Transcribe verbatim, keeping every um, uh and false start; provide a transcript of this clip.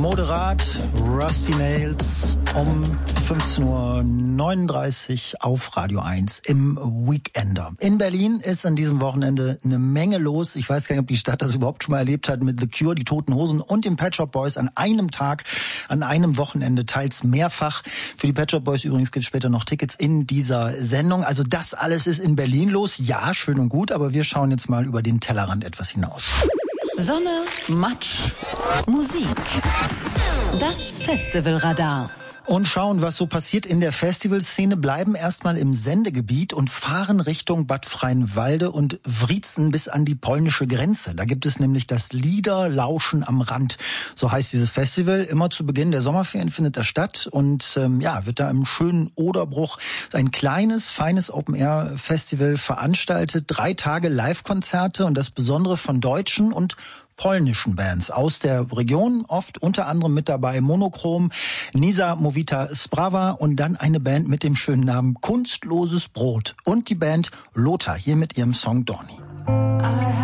Moderat, Rusty Nails um fünfzehn Uhr neununddreißig auf Radio eins im Weekender. In Berlin ist an diesem Wochenende eine Menge los. Ich weiß gar nicht, ob die Stadt das überhaupt schon mal erlebt hat mit The Cure, die Toten Hosen und den Pet Shop Boys an einem Tag, an einem Wochenende, teils mehrfach. Für die Pet Shop Boys übrigens gibt es später noch Tickets in dieser Sendung. Also das alles ist in Berlin los. Ja, schön und gut, aber wir schauen jetzt mal über den Tellerrand etwas hinaus. Sonne, Matsch, Musik. Das Festivalradar. Und schauen, was so passiert in der Festivalszene, bleiben erstmal im Sendegebiet und fahren Richtung Bad Freienwalde und Wriezen bis an die polnische Grenze. Da gibt es nämlich das Liederlauschen am Rand. So heißt dieses Festival. Immer zu Beginn der Sommerferien findet das statt und ähm, ja, wird da im schönen Oderbruch ein kleines, feines Open-Air-Festival veranstaltet. Drei Tage Live-Konzerte und das Besondere von deutschen und polnischen Bands aus der Region, oft unter anderem mit dabei Monochrom, Niesamowita Sprawa und dann eine Band mit dem schönen Namen Kunstloses Brot und die Band Lothar hier mit ihrem Song Dorni.